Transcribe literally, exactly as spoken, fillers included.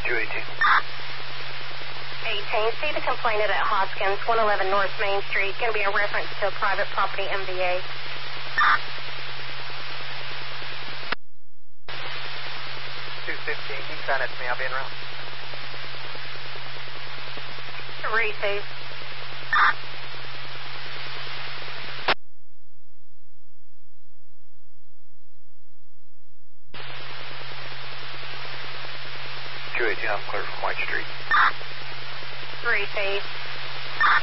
two eighteen. eighteen, see the complainant at Hoskins, one eleven North Main Street. Going to be a reference to a private property M V A. two fifteen, you can sign it to me. I'll be en route. Receive. two eighteen, I'm clear from White Street. Receive.